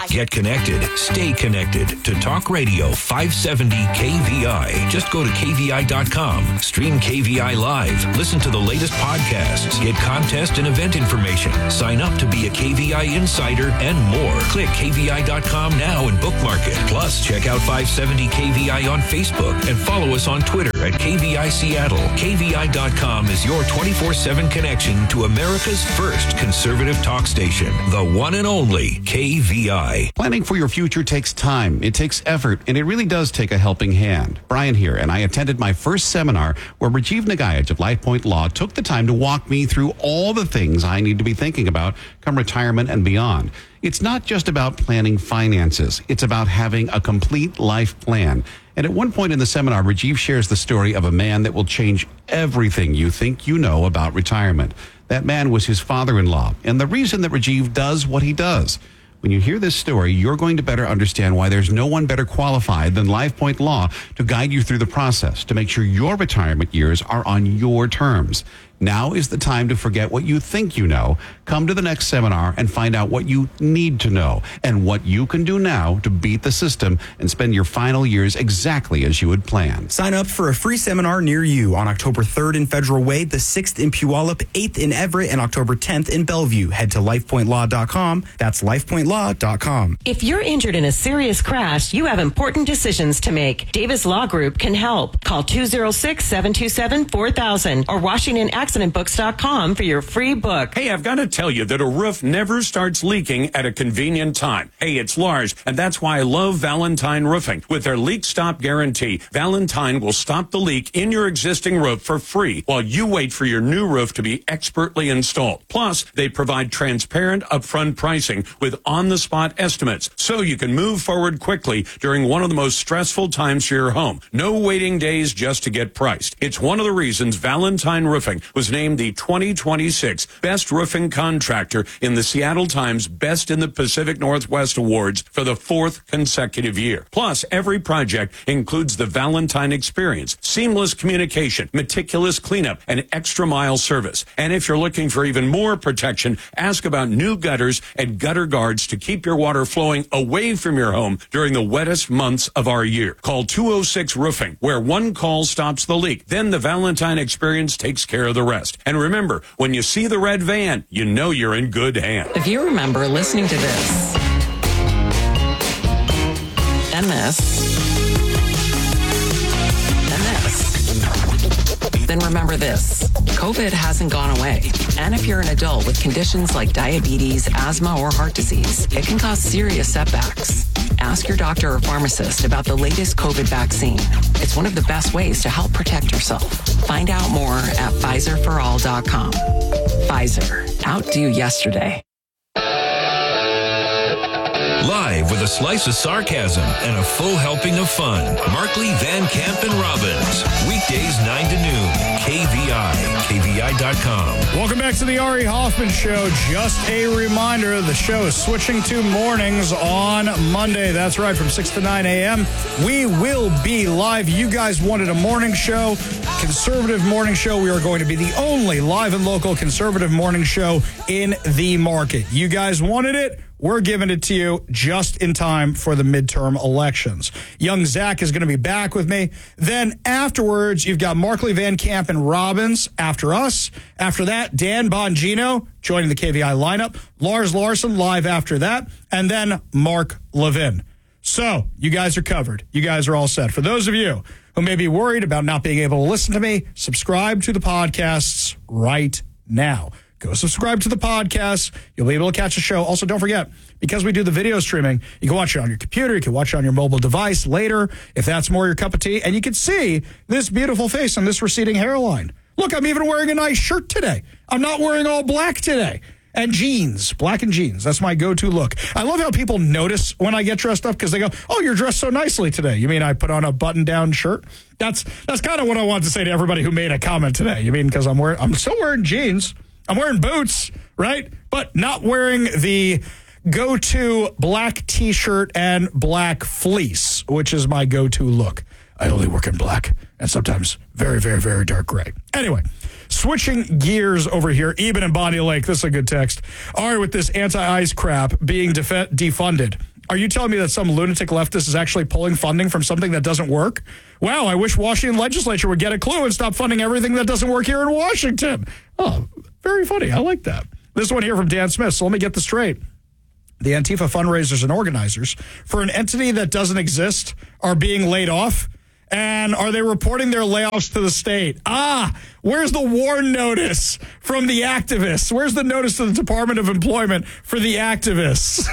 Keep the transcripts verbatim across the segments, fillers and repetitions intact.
Get connected. Stay connected to Talk Radio five seventy K V I. Just go to K V I dot com. Stream K V I Live. Listen to the latest podcasts. Get contest and event information. Sign up to be a K V I insider and more. Click K V I dot com now and bookmark it. Plus, check out five seventy K V I on Facebook and follow us on Twitter at K V I Seattle. K V I dot com is your twenty-four seven connection to America's first conservative talk station, the one and only K V I. Planning for your future takes time, it takes effort, and it really does take a helping hand. Brian here, and I attended my first seminar where Rajiv Nagayaj of LifePoint Law took the time to walk me through all the things I need to be thinking about come retirement and beyond. It's not just about planning finances. It's about having a complete life plan. And at one point in the seminar, Rajiv shares the story of a man that will change everything you think you know about retirement. That man was his father-in-law, and the reason that Rajiv does what he does. When you hear this story, you're going to better understand why there's no one better qualified than LifePoint Law to guide you through the process to make sure your retirement years are on your terms. Now is the time to forget what you think you know. Come to the next seminar and find out what you need to know and what you can do now to beat the system and spend your final years exactly as you had planned. Sign up for a free seminar near you on October third in Federal Way, the sixth in Puyallup, eighth in Everett, and October tenth in Bellevue. Head to life point law dot com. That's life point law dot com. If you're injured in a serious crash, you have important decisions to make. Davis Law Group can help. Call two oh six, seven two seven, four thousand or Washington accident books dot com for your free book. Hey, I've got to tell you that a roof never starts leaking at a convenient time. Hey, it's Lars, and that's why I love Valentine Roofing. With their leak stop guarantee, Valentine will stop the leak in your existing roof for free while you wait for your new roof to be expertly installed. Plus, they provide transparent upfront pricing with on-the-spot estimates so you can move forward quickly during one of the most stressful times for your home. No waiting days just to get priced. It's one of the reasons Valentine Roofing was named the twenty twenty-six Best Roofing Contractor in the Seattle Times Best in the Pacific Northwest Awards for the fourth consecutive year. Plus, every project includes the Valentine Experience, seamless communication, meticulous cleanup, and extra mile service. And if you're looking for even more protection, ask about new gutters and gutter guards to keep your water flowing away from your home during the wettest months of our year. Call two oh six Roofing, where one call stops the leak. Then the Valentine Experience takes care of the rest. And remember, when you see the red van, you know you're in good hands. If you remember listening to this and this and this, then remember this. COVID hasn't gone away. And if you're an adult with conditions like diabetes, asthma, or heart disease, it can cause serious setbacks. Ask your doctor or pharmacist about the latest COVID vaccine. It's one of the best ways to help protect yourself. Find out more at Pfizer for all dot com. Pfizer. Outdo yesterday. Live with a slice of sarcasm and a full helping of fun. Markley, Van Camp, and Robbins. Weekdays nine to noon. K V I. K V I dot com. Welcome back to the Ari Hoffman Show. Just a reminder, the show is switching to mornings on Monday. That's right, from six to nine a.m. We will be live. You guys wanted a morning show, conservative morning show. We are going to be the only live and local conservative morning show in the market. You guys wanted it. We're giving it to you just in time for the midterm elections. Young Zach is going to be back with me. Then afterwards, you've got Markley, Van Camp, and Robbins after us. After that, Dan Bongino joining the K V I lineup. Lars Larson live after that. And then Mark Levin. So you guys are covered. You guys are all set. For those of you who may be worried about not being able to listen to me, subscribe to the podcasts right now. Go subscribe to the podcast. You'll be able to catch the show. Also, don't forget, because we do the video streaming, you can watch it on your computer. You can watch it on your mobile device later, if that's more your cup of tea. And you can see this beautiful face and this receding hairline. Look, I'm even wearing a nice shirt today. I'm not wearing all black today. And jeans, black and jeans. That's my go-to look. I love how people notice when I get dressed up because they go, oh, you're dressed so nicely today. You mean I put on a button-down shirt? That's that's kind of what I wanted to say to everybody who made a comment today. You mean because I'm wearing, I'm still wearing jeans. I'm wearing boots, right? But not wearing the go-to black T-shirt and black fleece, which is my go-to look. I only work in black and sometimes very, very, very dark gray. Anyway, switching gears over here, Eben and Bonnie Lake, this is a good text. All right, with this anti-ice crap being def- defunded, Are you telling me that some lunatic leftist is actually pulling funding from something that doesn't work? Wow, I wish Washington legislature would get a clue and stop funding everything that doesn't work here in Washington. Oh, very funny. I like that. This one here from Dan Smith. So let me get this straight. The Antifa fundraisers and organizers for an entity that doesn't exist are being laid off. And are they reporting their layoffs to the state? Ah, where's the warn notice from the activists? Where's the notice to the Department of Employment for the activists?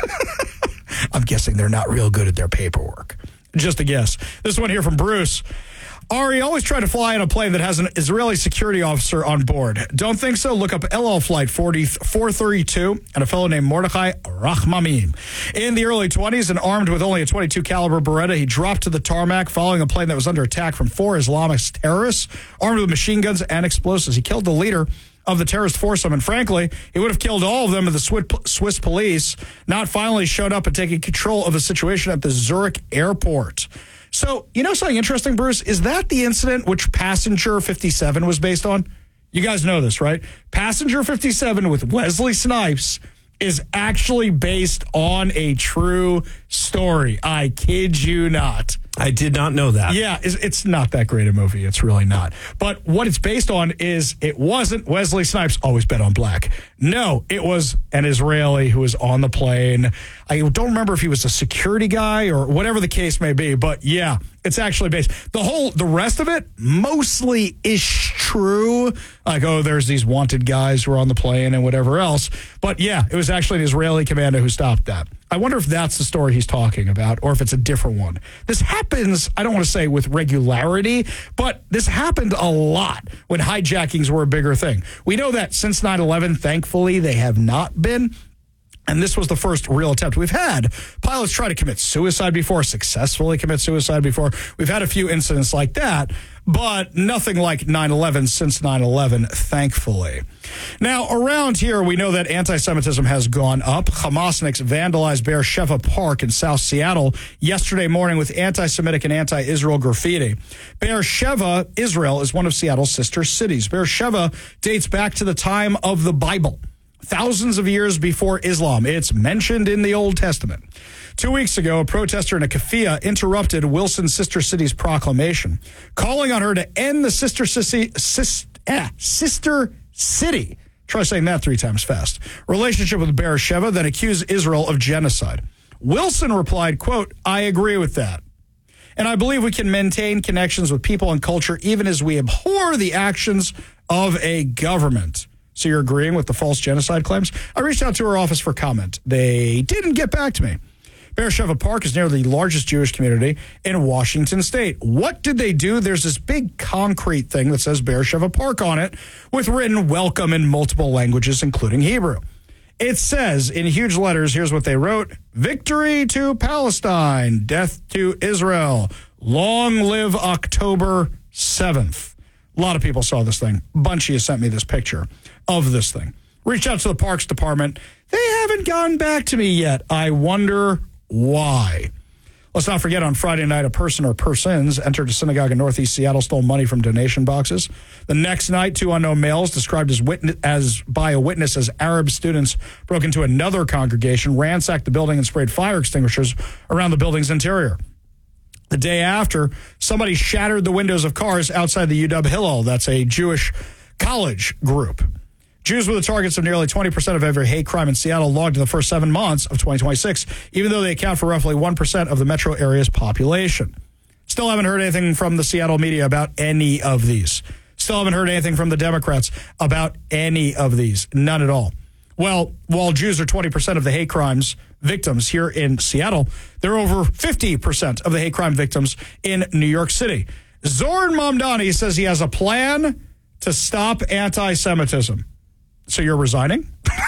I'm guessing they're not real good at their paperwork. Just a guess. This one here from Bruce. Ari, always try to fly in a plane that has an Israeli security officer on board. Don't think so? Look up El Al Flight four thirty-two and a fellow named Mordechai Rachmamim. In the early twenties and armed with only a twenty-two caliber Beretta, he dropped to the tarmac following a plane that was under attack from four Islamist terrorists armed with machine guns and explosives. He killed the leader of the terrorist foursome, and frankly, he would have killed all of them if the Swiss police not finally showed up and taking control of the situation at the Zurich airport. So, you know something interesting, Bruce? Is that the incident which Passenger fifty-seven was based on? You guys know this, right? Passenger fifty-seven with Wesley Snipes is actually based on a true story. I kid you not. I did not know that. Yeah, it's, it's not that great a movie. It's really not. But what it's based on is it wasn't Wesley Snipes, always bet on black. No, it was an Israeli who was on the plane. I don't remember if he was a security guy or whatever the case may be. But yeah, it's actually based. The whole, the rest of it, mostly is true. Like, oh, there's these wanted guys who are on the plane and whatever else. But yeah, it was actually an Israeli commander who stopped that. I wonder if that's the story he's talking about or if it's a different one. This happens, I don't want to say with regularity, but this happened a lot when hijackings were a bigger thing. We know that since nine eleven, thankfully, they have not been. And this was the first real attempt. We've had pilots try to commit suicide before, successfully commit suicide before. We've had a few incidents like that, but nothing like nine eleven since nine eleven, thankfully. Now, around here, we know that anti-Semitism has gone up. Hamasniks vandalized Beersheba Park in South Seattle yesterday morning with anti-Semitic and anti-Israel graffiti. Beersheba, Israel, is one of Seattle's sister cities. Beersheba dates back to the time of the Bible. Thousands of years before Islam. It's mentioned in the Old Testament. Two weeks ago, a protester in a keffiyeh interrupted Wilson's sister city's proclamation, calling on her to end the sister city, sis, eh, sister city. Try saying that three times fast. Relationship with Beersheba, then accused Israel of genocide. Wilson replied, quote, I agree with that. And I believe we can maintain connections with people and culture even as we abhor the actions of a government. So you're agreeing with the false genocide claims? I reached out to her office for comment. They didn't get back to me. Beersheba Park is near the largest Jewish community in Washington state. What did they do? There's this big concrete thing that says Beersheba Park on it with written welcome in multiple languages, including Hebrew. It says in huge letters, here's what they wrote: victory to Palestine, death to Israel, long live October seventh. A lot of people saw this thing. Bunchy has sent me this picture of this thing. Reached out to the Parks Department. They haven't gotten back to me yet. I wonder why. Let's not forget, on Friday night, a person or persons entered a synagogue in Northeast Seattle, stole money from donation boxes. The next night, two unknown males, described as witness, as by a witness as Arab students, broke into another congregation, ransacked the building, and sprayed fire extinguishers around the building's interior. The day after, somebody shattered the windows of cars outside the U W Hillel. That's a Jewish college group. Jews were the targets of nearly twenty percent of every hate crime in Seattle logged in the first seven months of twenty twenty-six, even though they account for roughly one percent of the metro area's population. Still haven't heard anything from the Seattle media about any of these. Still haven't heard anything from the Democrats about any of these. None at all. Well, while Jews are twenty percent of the hate crimes victims here in Seattle, they're over fifty percent of the hate crime victims in New York City. Zoran Mamdani says he has a plan to stop anti-Semitism. So you're resigning?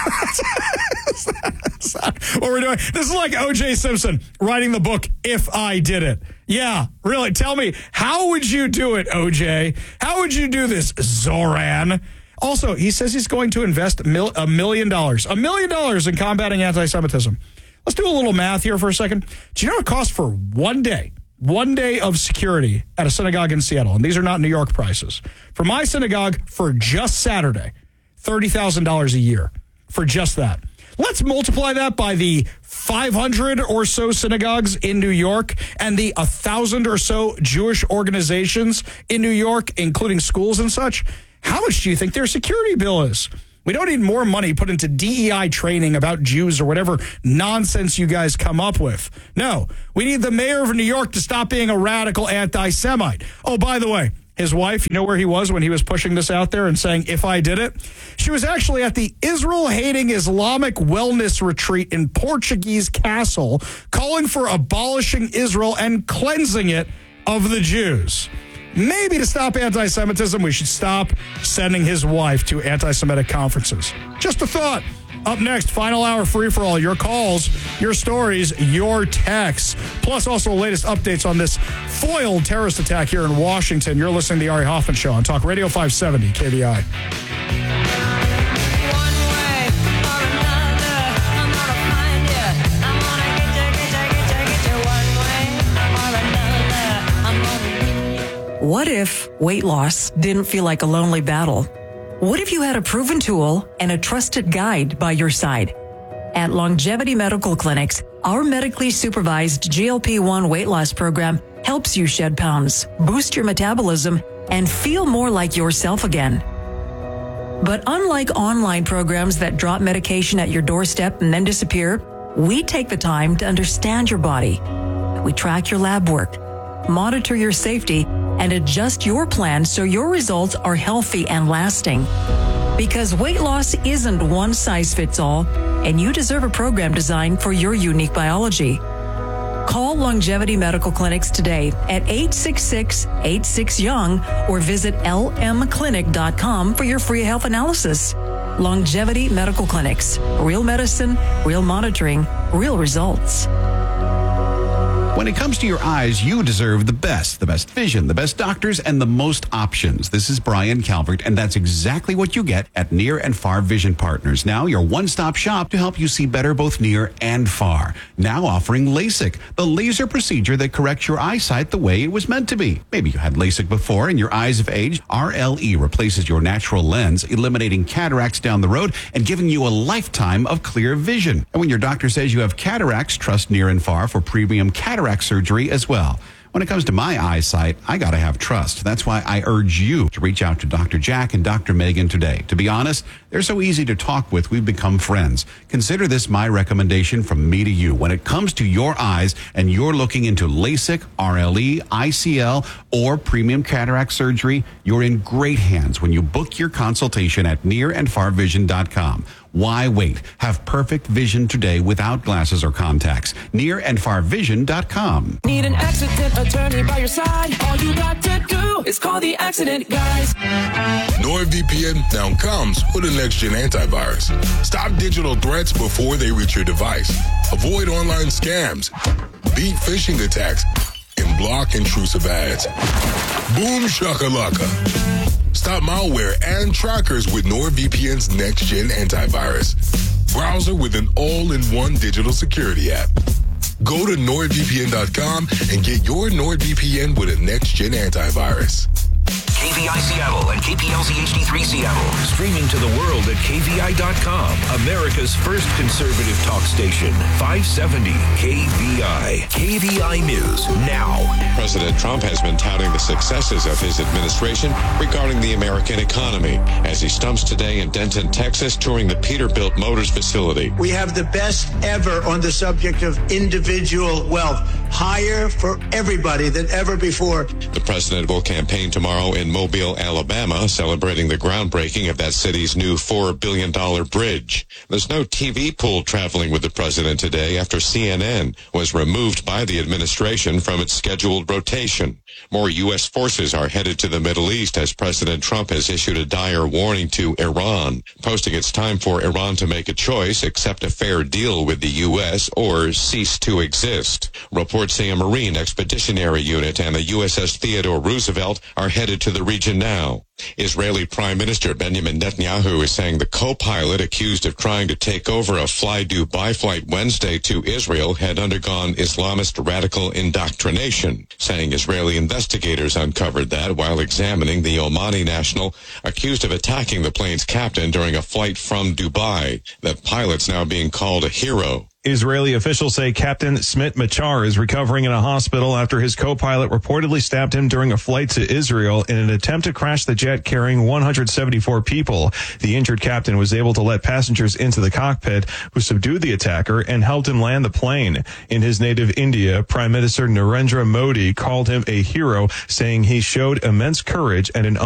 What we're doing? This is like O J Simpson writing the book, If I Did It. Yeah, really. Tell me, how would you do it, O J? How would you do this, Zoran? Also, he says he's going to invest mil- a million dollars, a million dollars in combating anti-Semitism. Let's do a little math here for a second. Do you know what it costs for one day, one day of security at a synagogue in Seattle? And these are not New York prices. For my synagogue, for just Saturday, thirty thousand dollars a year for just that. Let's multiply that by the five hundred or so synagogues in New York and the one thousand or so Jewish organizations in New York, including schools and such. How much do you think their security bill is? We don't need more money put into D E I training about Jews or whatever nonsense you guys come up with. No, we need the mayor of New York to stop being a radical anti-Semite. Oh, by the way, his wife, you know where he was when he was pushing this out there and saying, if I did it? She was actually at the Israel-hating Islamic wellness retreat in Portuguese Castle, calling for abolishing Israel and cleansing it of the Jews. Maybe to stop anti-Semitism, we should stop sending his wife to anti-Semitic conferences. Just a thought. Up next, final hour free-for-all. Your calls, your stories, your texts. Plus, also latest updates on this foiled terrorist attack here in Washington. You're listening to the Ari Hoffman Show on Talk Radio five seventy K V I. What if weight loss didn't feel like a lonely battle? What if you had a proven tool and a trusted guide by your side? At Longevity Medical Clinics, our medically supervised G L P one weight loss program helps you shed pounds, boost your metabolism, and feel more like yourself again. But unlike online programs that drop medication at your doorstep and then disappear, we take the time to understand your body. We track your lab work, monitor your safety, and adjust your plan so your results are healthy and lasting. Because weight loss isn't one size fits all, and you deserve a program designed for your unique biology. Call Longevity Medical Clinics today at eight six six, eight six, young or visit L M clinic dot com for your free health analysis. Longevity Medical Clinics. Real medicine, real monitoring, real results. When it comes to your eyes, you deserve the best, the best vision, the best doctors, and the most options. This is Brian Calvert, and that's exactly what you get at Near and Far Vision Partners. Now, your one-stop shop to help you see better both near and far. Now offering LASIK, the laser procedure that corrects your eyesight the way it was meant to be. Maybe you had LASIK before and your eyes have aged. R L E replaces your natural lens, eliminating cataracts down the road and giving you a lifetime of clear vision. And when your doctor says you have cataracts, trust Near and Far for premium cataract surgery as well. When it comes to my eyesight, I gotta have trust. That's why I urge you to reach out to Doctor Jack and Doctor Megan today. To be honest, they're so easy to talk with, we've become friends. Consider this my recommendation from me to you. When it comes to your eyes and you're looking into LASIK, R L E, I C L, or premium cataract surgery, you're in great hands when you book your consultation at near and far vision dot com. Why wait? Have perfect vision today without glasses or contacts. near and far vision dot com. Need an accident attorney by your side? All you got to do is call the accident guys. NordVPN now comes with a next-gen antivirus. Stop digital threats before they reach your device. Avoid online scams. Beat phishing attacks. And block intrusive ads. Boom shakalaka. Stop malware and trackers with NordVPN's next-gen antivirus. Browser with an all-in-one digital security app. Go to nord V P N dot com and get your NordVPN with a next-gen antivirus. K V I Seattle and K P L Z H D three Seattle. Streaming to the world at K V I dot com. America's first conservative talk station. five seventy K V I. K V I News now. President Trump has been touting the successes of his administration regarding the American economy as he stumps today in Denton, Texas, touring the Peterbilt Motors facility. We have the best ever on the subject of individual wealth. Higher for everybody than ever before. The president will campaign tomorrow in Mobile, Alabama, celebrating the groundbreaking of that city's new four billion dollars bridge. There's no T V pool traveling with the president today after C N N was removed by the administration from its scheduled rotation. More U S forces are headed to the Middle East as President Trump has issued a dire warning to Iran, posting it's time for Iran to make a choice, accept a fair deal with the U S or cease to exist. Reports say a Marine Expeditionary Unit and the U S S Theodore Roosevelt are headed to the region now. Israeli Prime Minister Benjamin Netanyahu is saying the co-pilot accused of trying to take over a Fly Dubai flight Wednesday to Israel had undergone Islamist radical indoctrination, saying Israeli investigators uncovered that while examining the Omani national accused of attacking the plane's captain during a flight from Dubai. The pilot's now being called a hero. Israeli officials say Captain Smit Machar is recovering in a hospital after his co-pilot reportedly stabbed him during a flight to Israel in an attempt to crash the jet carrying one hundred seventy-four people. The injured captain was able to let passengers into the cockpit, who subdued the attacker and helped him land the plane. In his native India, Prime Minister Narendra Modi called him a hero, saying he showed immense courage and an